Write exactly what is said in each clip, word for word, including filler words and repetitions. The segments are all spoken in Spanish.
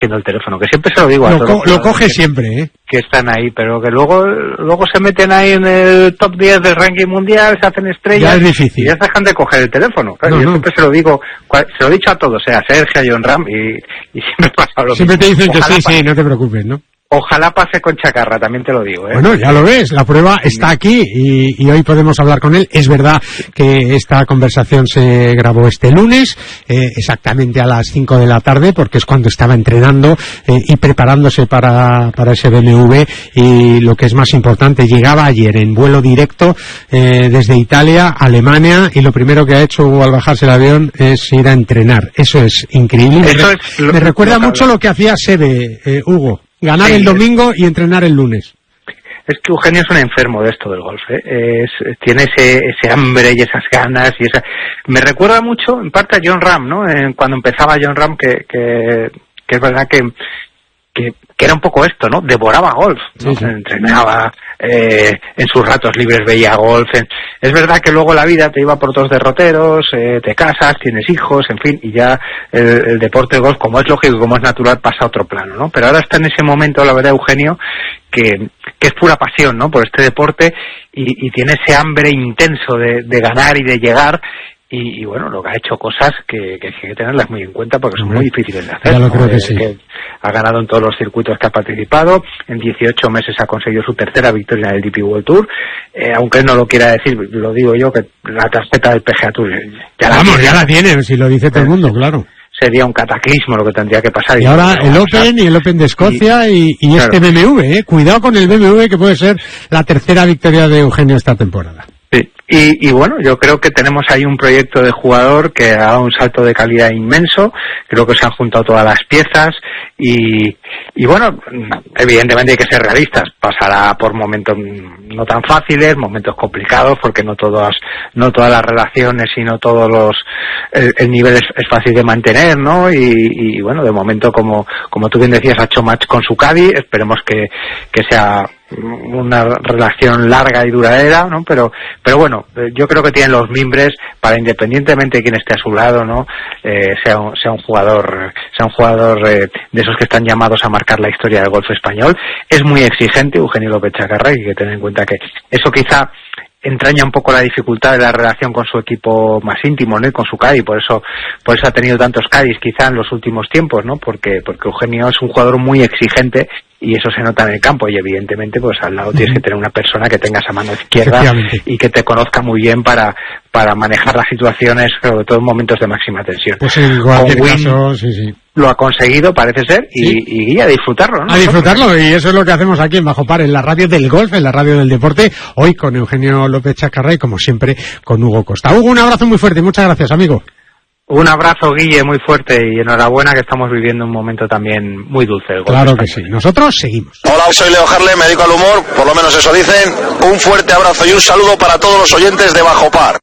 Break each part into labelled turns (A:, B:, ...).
A: haciendo el teléfono, que siempre se lo digo a
B: lo
A: todos.
B: Co- lo coge que, siempre, ¿eh?
A: Que están ahí, pero que luego luego se meten ahí en el top diez del ranking mundial, se hacen estrellas.
B: Ya es difícil.
A: Y ya dejan de coger el teléfono. Claro,
B: no,
A: yo
B: no.
A: siempre se lo digo, se lo he dicho a todos, o sea, a Sergio, a John Ram, y, y siempre pasa lo
B: siempre
A: mismo.
B: Siempre te dicen
A: Ojalá
B: que sí,
A: pase.
B: sí, no te preocupes, ¿no?
A: Ojalá pase con Chacarra, también te lo digo, ¿eh?
B: Bueno, ya lo ves, la prueba está aquí y, y hoy podemos hablar con él. Es verdad que esta conversación se grabó este lunes, eh, exactamente a las cinco de la tarde, porque es cuando estaba entrenando eh, y preparándose para, para ese B M W, y lo que es más importante, llegaba ayer en vuelo directo eh, desde Italia a Alemania, y lo primero que ha hecho Hugo al bajarse el avión es ir a entrenar. Eso es increíble.
A: Eso
B: me,
A: es lo,
B: me recuerda
A: lo
B: mucho lo que hacía Sebe, eh, Hugo. Ganar
A: sí,
B: el domingo y entrenar el lunes.
A: Es que Eugenio es un enfermo de esto del golf, ¿eh? Es, tiene ese, ese hambre y esas ganas y esa... Me recuerda mucho, en parte, a John Ram, ¿no? Eh, cuando empezaba John Ram, que, que, que es verdad que, que, que era un poco esto, ¿no? Devoraba golf, ¿no? Sí, sí. Entrenaba, eh, en sus ratos libres veía golf. En... Es verdad que luego la vida te iba por otros derroteros, eh, te casas, tienes hijos, en fin, y ya el, el deporte de golf, como es lógico y como es natural, pasa a otro plano, ¿no? Pero ahora está en ese momento, la verdad, Eugenio, que, que es pura pasión, ¿no? Por este deporte, y, y tiene ese hambre intenso de, de ganar y de llegar. Y, y bueno, lo que ha hecho cosas que, que hay que tenerlas muy en cuenta porque son muy difíciles de hacer.
B: Ya lo
A: ¿no?
B: creo que
A: eh,
B: sí.
A: Que ha ganado en todos los circuitos que ha participado, en dieciocho meses ha conseguido su tercera victoria en el D P World Tour, eh, aunque él no lo quiera decir, lo digo yo, que la tarjeta del P G A Tour ya la
B: Vamos,
A: tiene.
B: ya la tiene, si lo dice todo el mundo, claro.
A: Sería un cataclismo lo que tendría que pasar.
B: Y, y ahora el Open y el Open de Escocia y, y, y
A: claro.
B: este B M W, ¿eh? Cuidado con el B M W, que puede ser la tercera victoria de Eugenio esta temporada.
A: Sí, y, y bueno, yo creo que tenemos ahí un proyecto de jugador que ha dado un salto de calidad inmenso, creo que se han juntado todas las piezas y, y bueno, evidentemente hay que ser realistas, pasará por momentos no tan fáciles, momentos complicados, porque no todas, no todas las relaciones y no todos los, el, el nivel es, es fácil de mantener, ¿no? Y, y bueno, de momento, como, como tú bien decías, ha hecho match con su caddy, esperemos que, que sea una relación larga y duradera, ¿no? Pero, pero bueno, yo creo que tienen los mimbres para, independientemente de quién esté a su lado, ¿no? Eh, sea un, sea un jugador, sea un jugador eh, de esos que están llamados a marcar la historia del golf español. Es muy exigente Eugenio López Chacarra, y hay que tener en cuenta que eso quizá entraña un poco la dificultad de la relación con su equipo más íntimo, ¿no? Y con su caddy, por eso, por eso ha tenido tantos caddies quizá en los últimos tiempos, ¿no? Porque, porque Eugenio es un jugador muy exigente y eso se nota en el campo, y evidentemente pues al lado tienes que tener una persona que tenga esa mano izquierda y que te conozca muy bien para, para manejar las situaciones, sobre todo en momentos de máxima tensión.
B: Pues en cualquier caso, sí, sí.
A: Lo ha conseguido, parece ser, y, sí. y, y a disfrutarlo, ¿no?
B: A disfrutarlo, y eso es lo que hacemos aquí en Bajo Par, en la radio del golf, en la radio del deporte, hoy con Eugenio López Chacarra y, como siempre, con Hugo Costa. Hugo, un abrazo muy fuerte, muchas gracias, amigo.
A: Un abrazo, Guille, muy fuerte, y enhorabuena, que estamos viviendo un momento también muy dulce. El
B: claro que sí. Nosotros seguimos.
C: Hola, soy Leo Harlem, me dedico al humor, por lo menos eso dicen. Un fuerte abrazo y un saludo para todos los oyentes de Bajo Par.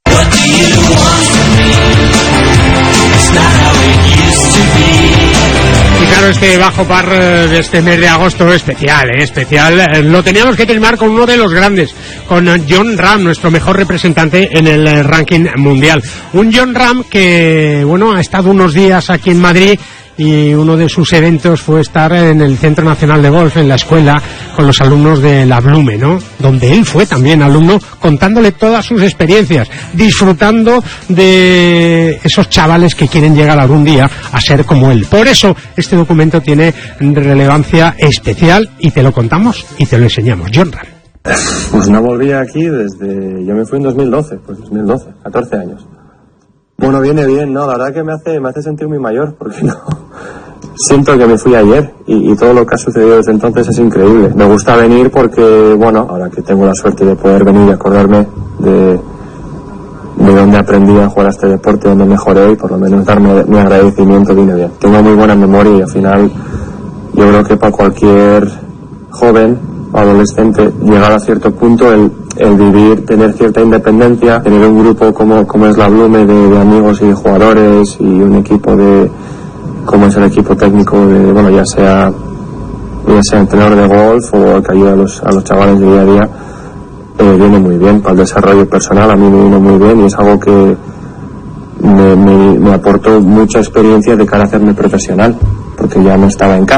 B: Y claro, este Bajo Par de este mes de agosto especial, ¿eh? especial, eh, lo teníamos que terminar con uno de los grandes, con John Ram, nuestro mejor representante en el eh, ranking mundial. Un John Ram que, bueno, ha estado unos días aquí en Madrid, y uno de sus eventos fue estar en el Centro Nacional de Golf, en la escuela, con los alumnos de la Blume, ¿no? Donde él fue también alumno, contándole todas sus experiencias, disfrutando de esos chavales que quieren llegar algún día a ser como él. Por eso, este documento tiene relevancia especial, y te lo contamos y te lo enseñamos. John Ram.
D: Pues no volví aquí desde... Yo me fui en dos mil doce, pues dos mil doce, catorce años. Bueno, viene bien, ¿no? La verdad que me hace me hace sentir muy mayor, porque no siento que me fui ayer y, y todo lo que ha sucedido desde entonces es increíble. Me gusta venir porque, bueno, ahora que tengo la suerte de poder venir y acordarme de, de dónde aprendí a jugar a este deporte, donde mejoré, y por lo menos darme mi agradecimiento, viene bien. Tengo muy buena memoria y al final yo creo que para cualquier joven o adolescente llegar a cierto punto, el, el vivir, tener cierta independencia, tener un grupo como, como es la Blume de, de amigos y de jugadores, y un equipo de como es el equipo técnico de, bueno, ya sea ya sea entrenador de golf o que ayuda a los, a los chavales de día a día, eh, viene muy bien para el desarrollo personal. A mí me vino muy bien y es algo que me, me, me aportó mucha experiencia de cara a hacerme profesional. porque ya no estaba en casa.